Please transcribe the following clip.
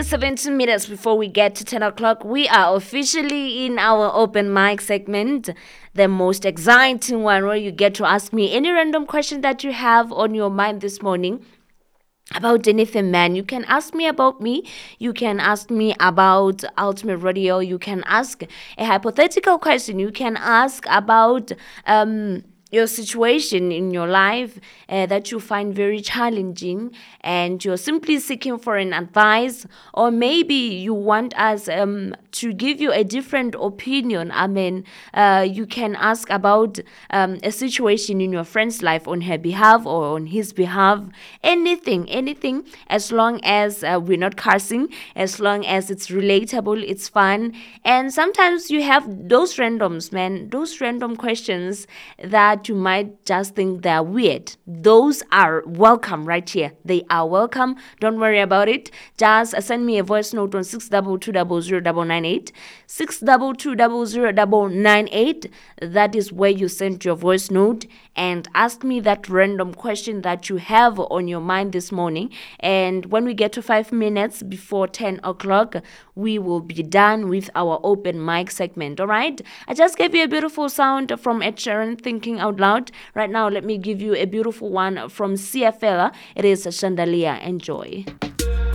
only 17 minutes before we get to 10 o'clock. We are officially in our open mic segment, the most exciting one where you get to ask me any random question that you have on your mind this morning. About anything, man. You can ask me about me. You can ask me about Ultimate Radio. You can ask a hypothetical question. You can ask about your situation in your life that you find very challenging, and you're simply seeking for an advice, or maybe you want us to give you a different opinion. I mean, you can ask about a situation in your friend's life on her behalf or on his behalf. Anything, as long as we're not cursing, as long as it's relatable, it's fun. And sometimes you have those randoms, man, those random questions that you might just think they're weird. Those are welcome right here. They are welcome. Don't worry about it. Just send me a voice note on 622000998. 6220098. That is where you send your voice note and ask me that random question that you have on your mind this morning. And when we get to 5 minutes before 10 o'clock, we will be done with our open mic segment. All right? I just gave you a beautiful sound from Ed Sheeran, Thinking Out Loud. Right now, let me give you a beautiful one from Sia Fela. It is Chandelier. Enjoy.